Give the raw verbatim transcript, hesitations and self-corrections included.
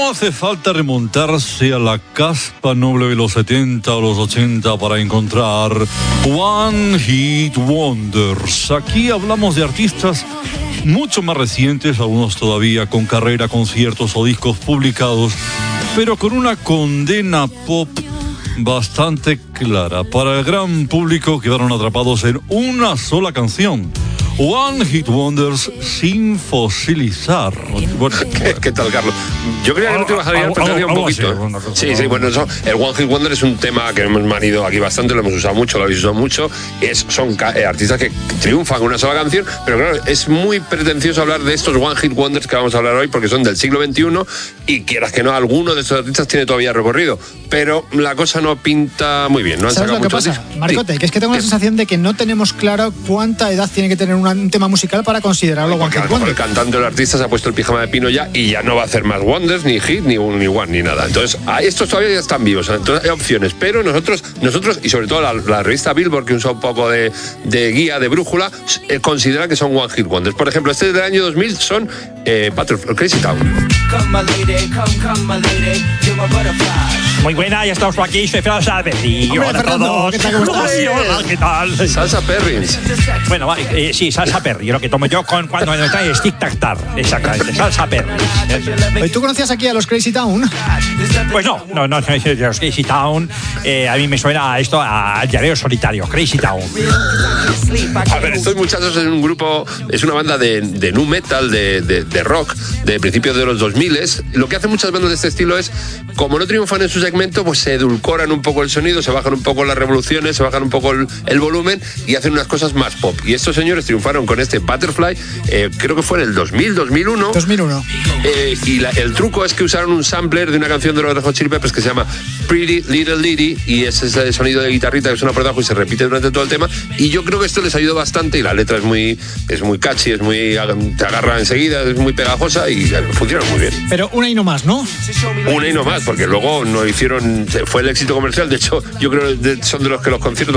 No hace falta remontarse a la caspa noble de los setenta o los ochenta para encontrar One Hit Wonders. Aquí hablamos de artistas mucho más recientes, algunos todavía con carrera, conciertos o discos publicados, pero con una condena pop bastante clara. Para el gran público quedaron atrapados en una sola canción. One Hit Wonders sin fosilizar. Bueno, ¿Qué, ¿Qué tal, Carlos? Yo creía que no te ibas a liar, pero te liado un poquito. Sí, sí, bueno, eso, el One Hit Wonder es un tema que hemos manido aquí bastante, lo hemos usado mucho, lo habéis usado mucho. Es, son eh, artistas que triunfan con una sola canción, pero claro, es muy pretencioso hablar de estos One Hit Wonders que vamos a hablar hoy, porque son del siglo veintiuno y quieras que no, alguno de estos artistas tiene todavía recorrido. Pero la cosa no pinta muy bien. No han ¿Sabes lo que pasa, discos. Marcote? Sí. Que es que tengo la sensación de que no tenemos claro cuánta edad tiene que tener una, un tema musical para considerarlo One Hit Wonder. El cantante o el artista se ha puesto el pijama de pino ya y ya no va a hacer más Wonders, ni hit, ni un, ni one, ni nada. Entonces, estos todavía ya están vivos. Entonces, hay opciones. Pero nosotros, nosotros y sobre todo la, la revista Billboard, que usa un poco de, de guía, de brújula, eh, considera que son One Hit Wonders. Por ejemplo, este del año dos mil son eh, Butterfly, Crazy Town. Muy buena, ya estamos por aquí, soy Fernando Salperri. Hola a todos. ¿Qué tal, cómo estás? Hola, ¿qué tal? Salsa Perrins. Bueno, eh, sí, salsa Perry, lo que tomo yo con, cuando me trae stick tac tar. Exactamente, salsa Perry. ¿Y tú conocías aquí a los Crazy Town? Pues no, no, no, de los Crazy Town. Eh, a mí me suena a esto, a llanero solitario, Crazy Town. A ver, estos muchachos es un grupo, es una banda de, de nu metal, de, de, de rock, de principios de los dos mil. Lo que hacen muchas bandas de este estilo es, como no triunfan en su segmento, pues se edulcoran un poco el sonido, se bajan un poco las revoluciones, se bajan un poco el, el volumen y hacen unas cosas más pop. Y estos señores triunfaron con este Butterfly, eh, creo que fue en el dos mil, dos mil uno. dos mil uno. Eh, y la, el truco es que usaron un sampler de una canción de los Red Hot Chili Peppers que se llama Pretty Little Lady, y es ese sonido de guitarrita que suena por debajo y se repite durante todo el tema. Y yo creo que esto les ayudó bastante, y la letra es muy, es muy catchy, es muy, te agarra enseguida, es muy pegajosa y funciona muy bien. Pero una y no más, ¿no? Una y no más, porque luego no hicieron, fue el éxito comercial. De hecho, yo creo que son de los que los conciertos